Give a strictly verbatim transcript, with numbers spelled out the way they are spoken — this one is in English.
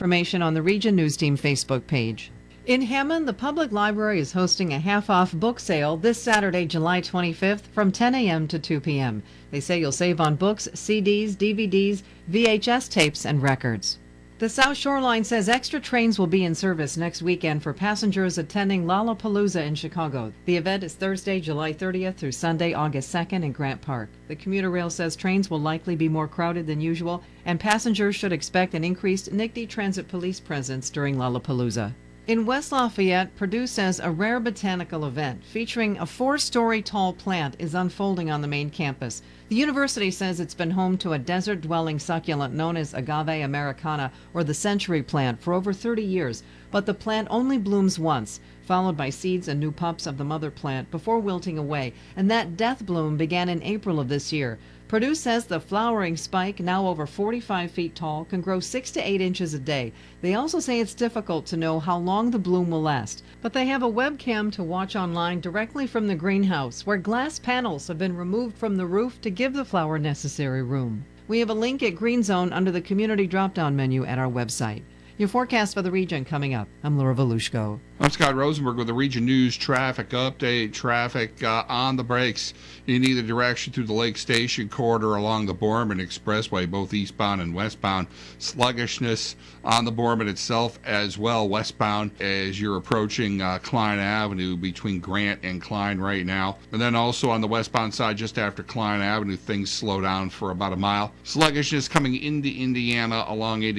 information on the Region News Team Facebook page. In Hammond, the public library is hosting a half-off book sale this Saturday, July twenty-fifth from ten a.m. to two p.m. They say you'll save on books, C Ds, D V Ds, V H S tapes, and records. The South Shoreline says extra trains will be in service next weekend for passengers attending Lollapalooza in Chicago. The event is Thursday, July thirtieth through Sunday, August second in Grant Park. The commuter rail says trains will likely be more crowded than usual, and passengers should expect an increased N C D Transit Police presence during Lollapalooza. In West Lafayette, Purdue says a rare botanical event featuring a four-story tall plant is unfolding on the main campus. The university says it's been home to a desert-dwelling succulent known as Agave americana, or the century plant, for over thirty years, but the plant only blooms once, followed by seeds and new pups of the mother plant before wilting away, and that death bloom began in April of this year. Purdue says the flowering spike, now over forty-five feet tall, can grow six to eight inches a day. They also say it's difficult to know how long the bloom will last, but they have a webcam to watch online directly from the greenhouse, where glass panels have been removed from the roof to give the flower necessary room. We have a link at Green Zone under the community drop-down menu at our website. Your forecast for the region coming up. I'm Laura Volushko. I'm Scott Rosenberg with the Region News Traffic Update. Traffic uh, on the brakes in either direction through the Lake Station corridor along the Borman Expressway, both eastbound and westbound. Sluggishness on the Borman itself as well, westbound as you're approaching uh, Klein Avenue between Grant and Klein right now. And then also on the westbound side, just after Klein Avenue, things slow down for about a mile. Sluggishness coming into Indiana along eighty.